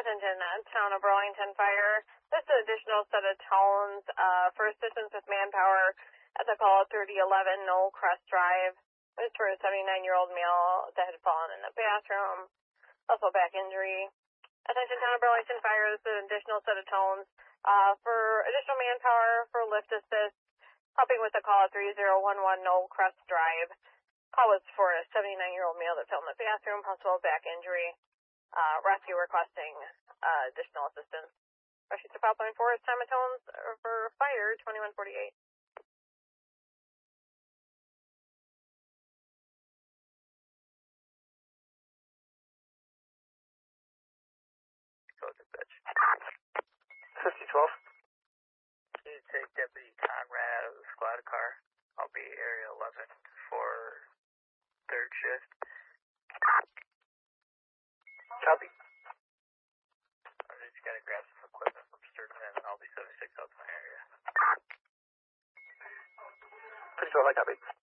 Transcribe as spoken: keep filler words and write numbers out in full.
Attention, uh, Town of Burlington Fire. This is an additional set of tones uh, for assistance with manpower at the call of thirty eleven Knoll Crest Drive. It was for a seventy-nine-year-old male that had fallen in the bathroom, also back injury. Attention, Town of Burlington Fire. This is an additional set of tones uh, for additional manpower for lift assist, helping with the call of three zero one one Knoll Crest Drive. Call was for a seventy-nine-year-old male that fell in the bathroom, possible back injury. Uh, rescue requesting uh, additional assistance. Rush to Pipeline Forest, time of tones for fire, twenty-one forty-eight. Go to bitch. fifty twelve. Can you take Deputy Conrad out of the squad car? I'll be area eleven for third shift. Copy. I'm just gonna grab some equipment from Sturgeon and then I'll be seventy-six out to my area. fifty twelve, I copy.